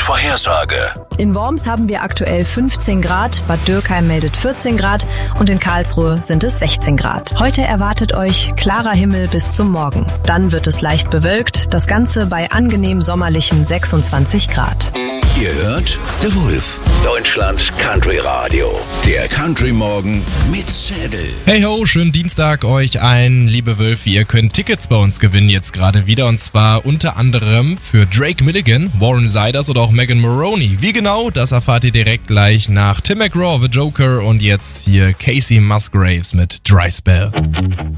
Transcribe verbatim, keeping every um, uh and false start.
Wettervorhersage. In Worms haben wir aktuell fünfzehn Grad, Bad Dürkheim meldet vierzehn Grad und in Karlsruhe sind es sechzehn Grad. Heute erwartet euch klarer Himmel bis zum Morgen. Dann wird es leicht bewölkt, das Ganze bei angenehm sommerlichen sechsundzwanzig Grad. Ihr hört The Wolf, Deutschlands Country Radio. Der Country Morgen mit Schädel. Hey ho, schönen Dienstag euch ein, liebe Wölfe. Ihr könnt Tickets bei uns gewinnen jetzt gerade wieder, und zwar unter anderem für Drake Milligan, Warren Ziders oder auch Megan Moroney. Wie genau, das erfahrt ihr direkt gleich nach Tim McGraw, The Joker, und jetzt hier Casey Musgraves mit Dry Spell.